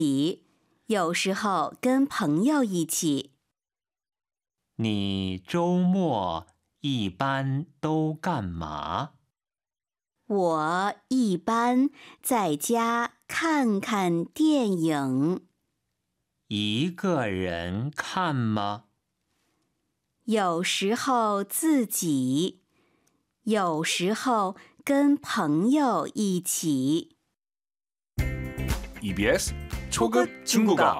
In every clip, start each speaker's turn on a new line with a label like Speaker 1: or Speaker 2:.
Speaker 1: 有时候跟朋友一起。
Speaker 2: 你周末一般都干嘛？
Speaker 1: 我一般在家看看电影。
Speaker 2: 一个人看吗？
Speaker 1: 有时候自己，有时候跟朋友一起。
Speaker 3: EBS 초급 중국어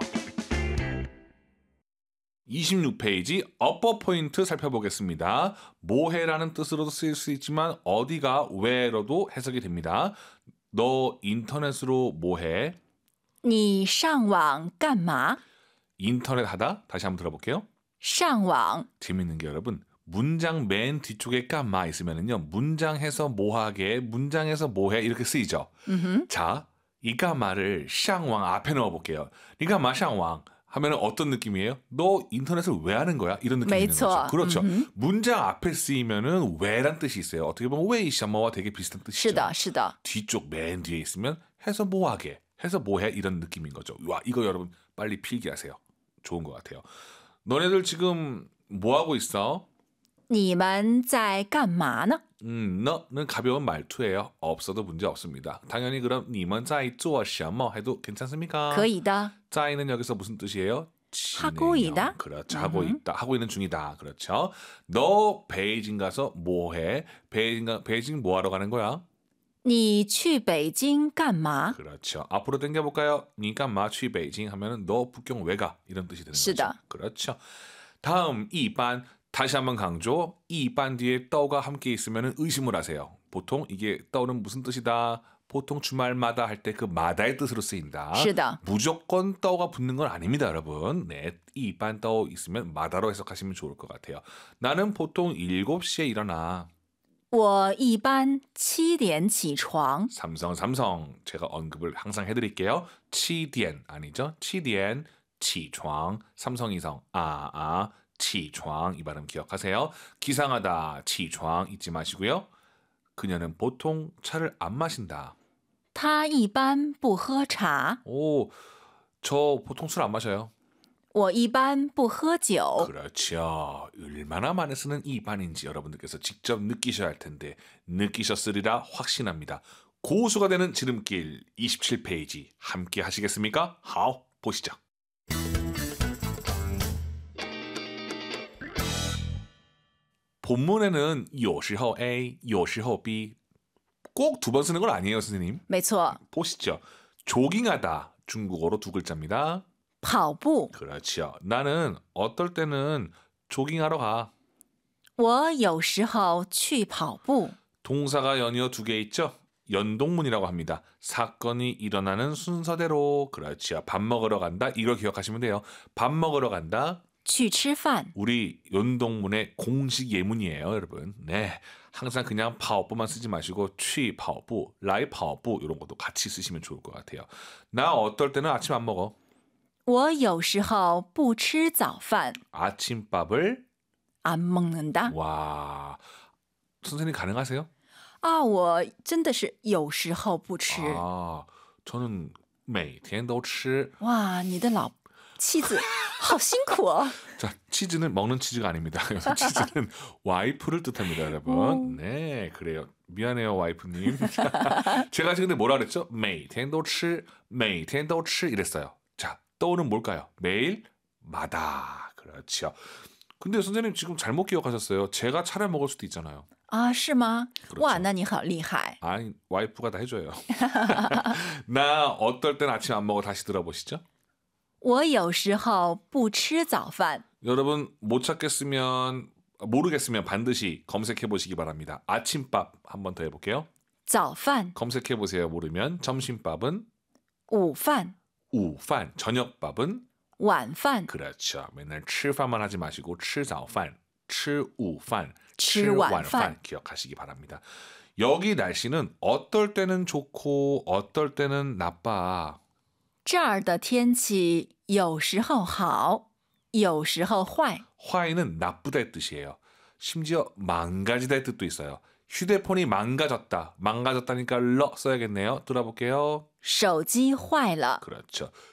Speaker 3: 26페이지 어퍼 포인트 살펴보겠습니다. 뭐해라는 뜻으로도 쓰일 수 있지만 어디가 왜로도 해석이 됩니다. 너 인터넷으로 뭐해?
Speaker 4: 你上网干嘛？
Speaker 3: 인터넷 하다 다시 한번 들어볼게요.
Speaker 4: 上网
Speaker 3: 재밌는 게 여러분 문장 맨 뒤쪽에 까마 있으면은요 문장에서 뭐하게 문장에서 뭐해 이렇게 쓰이죠. 자, 이 까마를 샹왕 앞에 넣어볼게요. 이 까마 샹왕 하면 어떤 느낌이에요? 너 인터넷을 왜 하는 거야? 이런 느낌이 있는 거죠. 그렇죠. 문장 앞에 쓰이면은 왜란 뜻이 있어요. 어떻게 보면 왜什么와 되게 비슷한 뜻이죠.
Speaker 4: 是的，是的。
Speaker 3: 뒤쪽 맨 뒤에 있으면 해서 뭐하게 해서 뭐해 이런 느낌인 거죠. 와 이거 여러분 빨리 필기하세요. 좋은 것 같아요. 너네들 지금 뭐 하고 있어?
Speaker 4: 你们在干嘛呢？
Speaker 3: 너는 가벼운 말투예요. 없어도 문제 없습니다. 당연히 그럼 你们在做什么 해도 괜찮습니까?
Speaker 4: 可以的。
Speaker 3: 짜이는 여기서 무슨 뜻이에요?
Speaker 4: 하고 있다.
Speaker 3: 그렇죠. 하고 있다. 하고 있는 중이다. 그렇죠. 너 베이징 가서 뭐 해? 베이징 뭐 하러 가는 거야?
Speaker 4: 你去北京干嘛？
Speaker 3: 그렇죠. 앞으로 당겨볼까요? 你干嘛去北京 하면은 너 북경 왜 가? 이런 뜻이 되는
Speaker 4: 是
Speaker 3: 거죠.
Speaker 4: 的。
Speaker 3: 그렇죠. 다음 2반 다시 한번 강조. 2반 뒤에 떠가 함께 있으면 의심을 하세요. 보통 이게 떠는 무슨 뜻이다. 보통 주말마다 할 때 그 마다의 뜻으로 쓰인다.
Speaker 4: 是的。
Speaker 3: 무조건 떠가 붙는 건 아닙니다, 여러분. 네, 2반 떠 있으면 마다로 해석하시면 좋을 것 같아요. 나는 보통 7시에 일어나.
Speaker 4: 我一般7点起床。
Speaker 3: 삼성 제가 언급을 항상 해드릴게요. 7点 아니죠? 7点 起床 삼성이성起床 이 발음 기억하세요. 기상하다 起床 잊지 마시고요. 그녀는 보통 차를 안 마신다.
Speaker 4: 他一般不喝茶。
Speaker 3: 오, 저 보통 술 안 마셔요.
Speaker 4: 我一般不喝酒。
Speaker 3: 그렇죠. 얼마나 많이 쓰는 이 반인지 여러분들께서 직접 느끼셔야 할 텐데 느끼셨으리라 확신합니다. 고수가 되는 지름길 27페이지 함께 하시겠습니까? 하오, 보시죠. 본문에는 有时候 A, 有时候 B 꼭 두 번 쓰는 건 아니에요, 선생님.
Speaker 4: 没错。
Speaker 3: 보시죠. 조깅하다 중국어로 두 글자입니다.
Speaker 4: 跑步。
Speaker 3: 그렇죠. 나는 어떨 때는 조깅하러 가.
Speaker 4: 我有时候去跑步。
Speaker 3: 동사가 연이어 두 개 있죠? 연동문이라고 합니다. 사건이 일어나는 순서대로. 그렇죠. 밥 먹으러 간다. 이걸 기억하시면 돼요. 밥 먹으러 간다.
Speaker 4: 去吃饭。
Speaker 3: 우리 연동문의 공식 예문이에요, 여러분. 네. 항상 그냥 跑步만 쓰지 마시고 去跑步, 来跑步 이런 것도 같이 쓰시면 좋을 것 같아요. 나 어떨 때는 아침 안 먹어.
Speaker 4: 我有时候不吃早饭。
Speaker 3: 아침밥을
Speaker 4: 안 먹는다.
Speaker 3: 와, 선생님 가능하세요?
Speaker 4: 啊，我真的是有时候不吃。
Speaker 3: 아, 저는 每天都吃.
Speaker 4: 哇，你的老妻子好辛苦哦。
Speaker 3: 자, 치즈는 먹는 치즈가 아닙니다. 치즈는 와이프를 뜻합니다, 여러분. 네, 그래요. 미안해요, 와이프님. 제가 지금 근데 뭐라 그랬죠? 每天都吃, 每天都吃 이랬어요. 자, 떠오는 뭘까요? 매일마다. 그렇죠. 근데 선생님 지금 잘못 기억하셨어요. 제가 차려 먹을 수도 있잖아요.
Speaker 4: 啊，是吗？
Speaker 3: 그렇죠.
Speaker 4: 哇，那你好厉害。
Speaker 3: 아니, 와이프가 다 해줘요. 나 어떨 땐 아침 안 먹어 다시 들어보시죠.
Speaker 4: 我有时候不吃早饭。
Speaker 3: 여러분 못 찾겠으면 모르겠으면 반드시 검색해 보시기 바랍니다. 아침밥 한번 더 해볼게요.
Speaker 4: 早饭、
Speaker 3: 검색해 보세요. 모르면 점심밥은
Speaker 4: 午饭、
Speaker 3: 우판, 저녁밥은
Speaker 4: 晚饭、
Speaker 3: 그렇죠. 맨날 吃饭만 하지 마시고 吃早饭, 吃午饭,
Speaker 4: 吃晚饭
Speaker 3: 기억하시기 바랍니다. 여기 날씨는 어떨 때는 좋고 어떨 때는 나빠.
Speaker 4: 这儿的天气有时候好，有时候坏。
Speaker 3: 坏는 나쁘다의 뜻이에요. 심지어 망가지다의 뜻도 있어요. 휴대폰이 망가졌다. 망가졌다니까 러 써야겠네요. 들어볼게요.
Speaker 4: 手机坏了。
Speaker 3: 그렇죠.